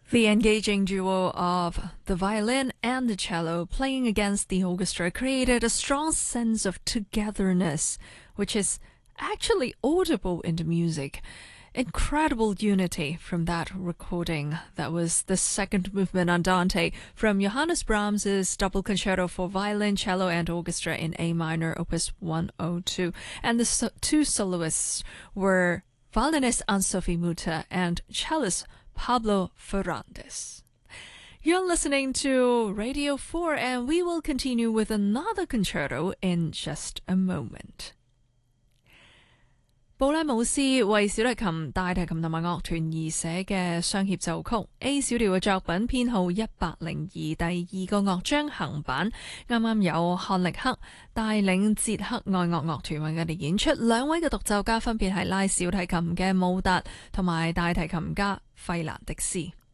The engaging duo of the violin and the cello playing against the orchestra created a strong sense of togetherness, which is actually audible in the music. Incredible unity from that recording. That was the second movement Andante from Johannes Brahms's Double Concerto for Violin, Cello and Orchestra in A minor, Opus 102. And the two soloists were violinist Anne-Sophie Mutter and cellist Pablo Ferrandes. You're listening to Radio 4 and we will continue with another concerto in just a moment. 布拉姆斯為小提琴、大提琴同埋樂團而寫嘅雙協奏曲 A 小調嘅作品編號102第二個樂章行版，啱啱有漢力克帶領捷克愛樂樂團為佢哋演出，兩位嘅獨奏家分別係拉小提琴嘅姆達同埋大提琴家費蘭迪斯。